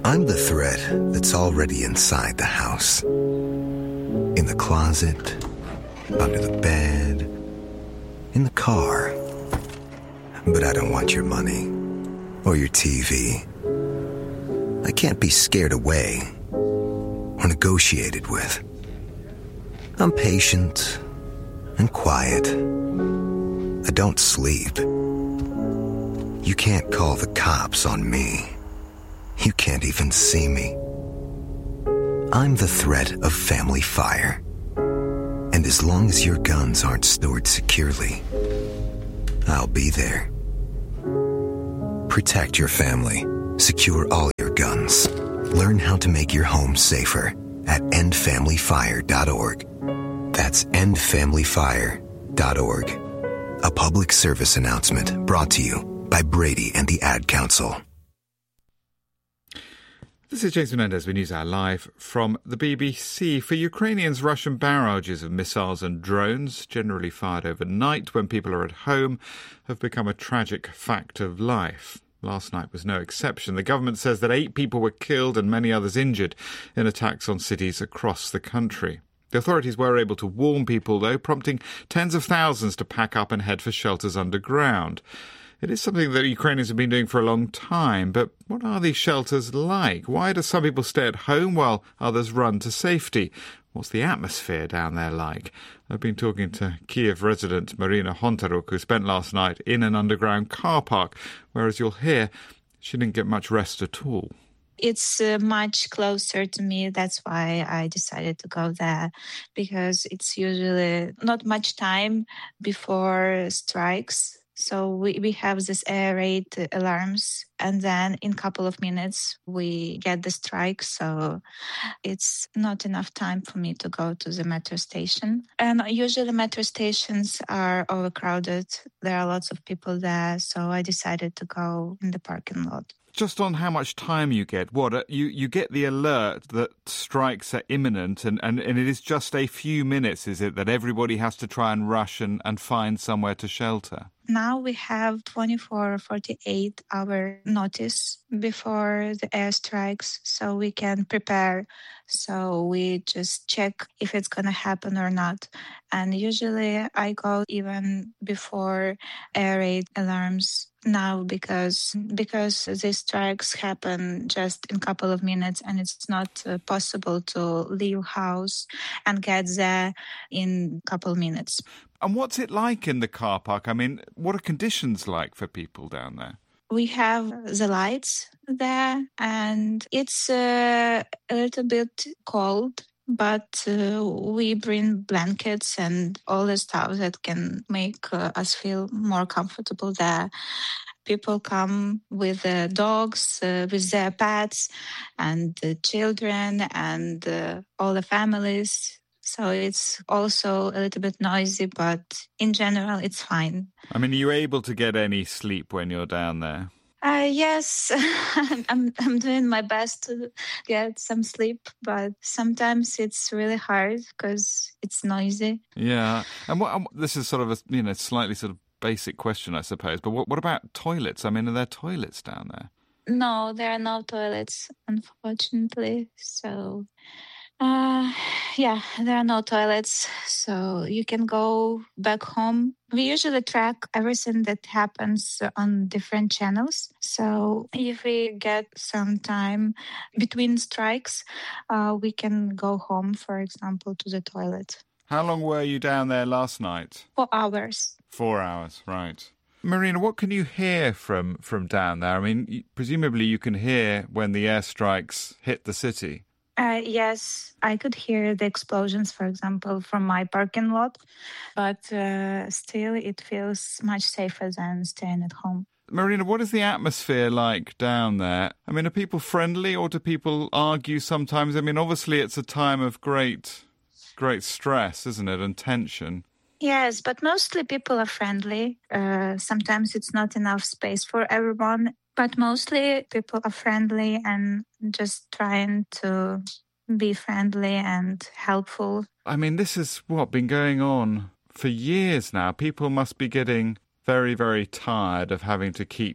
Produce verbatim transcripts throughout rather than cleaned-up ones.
I'm the threat that's already inside the house. In the closet, under the bed, in the car. But I don't want your money or your T V. I can't be scared away or negotiated with. I'm patient and quiet. I don't sleep. You can't call the cops on me. You can't even see me. I'm the threat of family fire. And as long as your guns aren't stored securely, I'll be there. Protect your family. Secure all your guns. Learn how to make your home safer at end family fire dot org. That's end family fire dot org. A public service announcement brought to you by Brady and the Ad Council. This is James Menendez with NewsHour Live from the B B C. For Ukrainians, Russian barrages of missiles and drones, generally fired overnight when people are at home, have become a tragic fact of life. Last night was no exception. The government says that eight people were killed and many others injured in attacks on cities across the country. The authorities were able to warn people, though, prompting tens of thousands to pack up and head for shelters underground. It is something that Ukrainians have been doing for a long time, but what are these shelters like? Why do some people stay at home while others run to safety? What's the atmosphere down there like? I've been talking to Kiev resident Marina Hontaruk, who spent last night in an underground car park, where, as you'll hear, she didn't get much rest at all. It's uh, much closer to me. That's why I decided to go there, because it's usually not much time before strikes. So we, we have this air raid alarms, and then in a couple of minutes we get the strike. So it's not enough time for me to go to the metro station. And usually metro stations are overcrowded. There are lots of people there. So I decided to go in the parking lot. Just on how much time you get, what, you, you get the alert that strikes are imminent, and, and, and it is just a few minutes, is it, that everybody has to try and rush and, and find somewhere to shelter? Now we have twenty-four or forty-eight hour notice before the airstrikes, so we can prepare. So we just check if it's going to happen or not. And usually I go even before air raid alarms now, because because these strikes happen just in a couple of minutes, and it's not uh, possible to leave house and get there in a couple of minutes. And what's it like in the car park? I mean, what are conditions like for people down there? We have the lights there, and it's uh, a little bit cold, but uh, we bring blankets and all the stuff that can make uh, us feel more comfortable there. People come with uh, dogs, uh, with their pets, and the children, and uh, all the families. So it's also a little bit noisy, but in general, it's fine. I mean, are you able to get any sleep when you're down there? Uh, yes, I'm I'm doing my best to get some sleep, but sometimes it's really hard because it's noisy. Yeah, and what, this is sort of a you know slightly sort of basic question, I suppose. But what what about toilets? I mean, are there toilets down there? No, there are no toilets, unfortunately. So. Uh, yeah, there are no toilets, so you can go back home. We usually track everything that happens on different channels. So if we get some time between strikes, uh, we can go home, for example, to the toilet. How long were you down there last night? Four hours. Four hours, right. Marina, what can you hear from, from down there? I mean, presumably you can hear when the airstrikes hit the city. Uh, yes, I could hear the explosions, for example, from my parking lot, but uh, still it feels much safer than staying at home. Marina, what is the atmosphere like down there? I mean, are people friendly, or do people argue sometimes? I mean, obviously it's a time of great, great stress, isn't it, and tension. Yes, but mostly people are friendly. Uh, sometimes it's not enough space for everyone. But mostly people are friendly and just trying to be friendly and helpful. I mean, this is what been going on for years now. People must be getting very, very tired of having to keep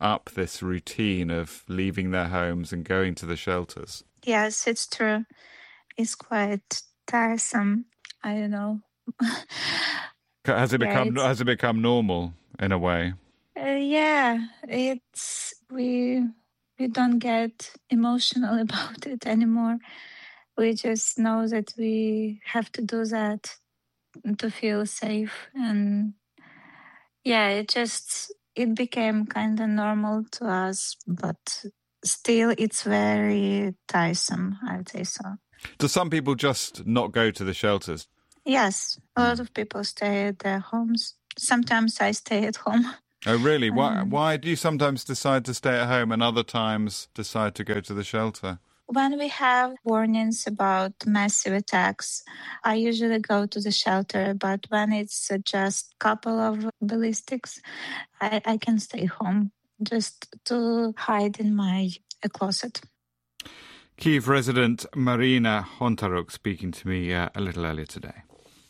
up this routine of leaving their homes and going to the shelters. Yes, it's true. It's quite tiresome. I don't know. Has it Yeah, become it's- has it become normal in a way? Uh, yeah, it's we we don't get emotional about it anymore. We just know that we have to do that to feel safe, and yeah, it just it became kind of normal to us, but still, it's very tiresome. I would say so. Do some people just not go to the shelters? Yes, a lot of people stay at their homes. Sometimes I stay at home. Oh, really? Why, Um, why do you sometimes decide to stay at home and other times decide to go to the shelter? When we have warnings about massive attacks, I usually go to the shelter. But when it's uh, just a couple of ballistics, I, I can stay home just to hide in my uh, closet. Kyiv resident Marina Hontaruk speaking to me uh, a little earlier today.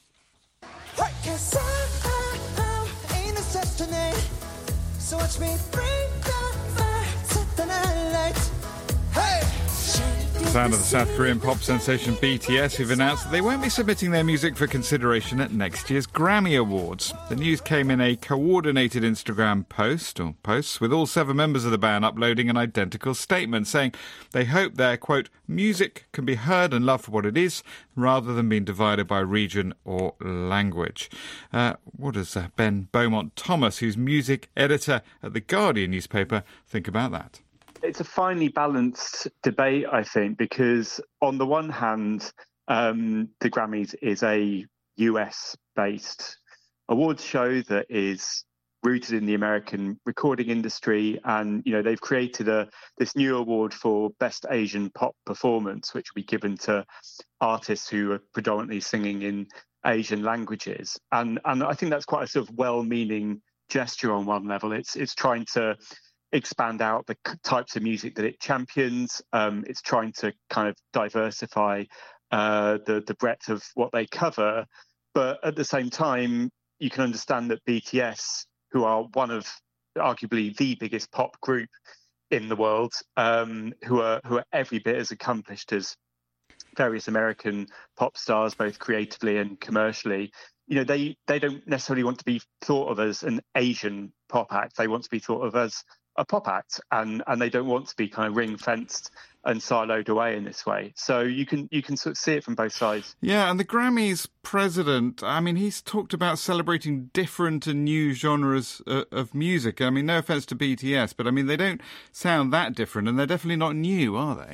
So watch me bring the fire, set the night light. Hey! Sound of the South Korean pop sensation B T S, who've announced that they won't be submitting their music for consideration at next year's Grammy Awards. The news came in a coordinated Instagram post, or posts, with all seven members of the band uploading an identical statement saying they hope their, quote, music can be heard and loved for what it is, rather than being divided by region or language. Uh, what does uh, Ben Beaumont-Thomas, who's music editor at The Guardian newspaper, think about that? It's a finely balanced debate, I think, because on the one hand, um, the Grammys is a U S-based awards show that is rooted in the American recording industry, and you know they've created a this new award for Best Asian Pop Performance, which will be given to artists who are predominantly singing in Asian languages, and and I think that's quite a sort of well-meaning gesture on one level. It's it's trying to expand out the types of music that it champions. Um, it's trying to kind of diversify uh, the the breadth of what they cover, but at the same time, you can understand that B T S, who are one of arguably the biggest pop group in the world, um, who are who are every bit as accomplished as various American pop stars, both creatively and commercially. You know, they they don't necessarily want to be thought of as an Asian pop act. They want to be thought of as a pop act, and and they don't want to be kind of ring fenced and siloed away in this way. So you can you can sort of see it from both sides. Yeah, and the Grammys president, I mean, he's talked about celebrating different and new genres uh, of music. I mean, no offence to B T S, but I mean, they don't sound that different, and they're definitely not new, are they?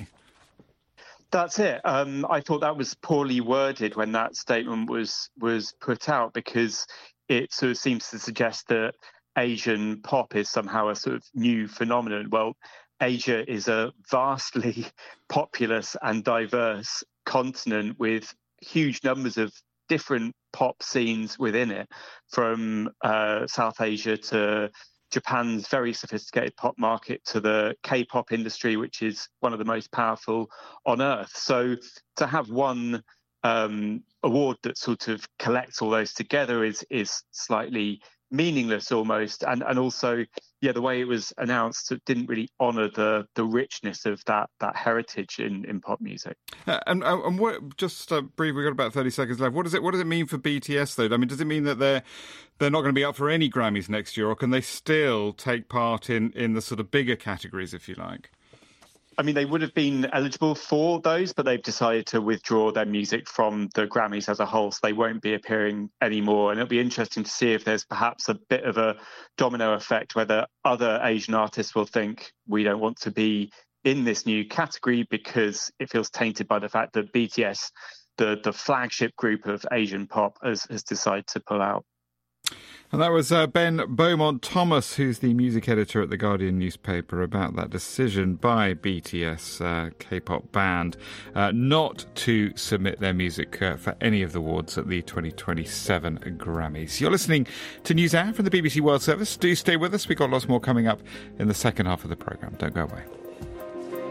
That's it. Um, I thought that was poorly worded when that statement was was put out, because it sort of seems to suggest that Asian pop is somehow a sort of new phenomenon. Well, Asia is a vastly populous and diverse continent with huge numbers of different pop scenes within it, from uh, South Asia to Japan's very sophisticated pop market to the K-pop industry, which is one of the most powerful on earth. So to have one um, award that sort of collects all those together is is slightly meaningless almost, and and also yeah the way it was announced, it didn't really honor the the richness of that that heritage in in pop music. Uh, and uh, and what, just uh, briefly, we've got about thirty seconds left. What does it what does it mean for B T S though? I mean, does it mean that they're they're not going to be up for any Grammys next year, or can they still take part in in the sort of bigger categories, if you like? I mean, they would have been eligible for those, but they've decided to withdraw their music from the Grammys as a whole, so they won't be appearing anymore. And it'll be interesting to see if there's perhaps a bit of a domino effect, whether other Asian artists will think we don't want to be in this new category because it feels tainted by the fact that B T S, the, the flagship group of Asian pop, has, has decided to pull out. And that was uh, Ben Beaumont-Thomas, who's the music editor at The Guardian newspaper, about that decision by B T S, uh, K-pop band, uh, not to submit their music uh, for any of the awards at the twenty twenty-seven Grammys. You're listening to News Hour from the B B C World Service. Do stay with us. We've got lots more coming up in the second half of the programme. Don't go away.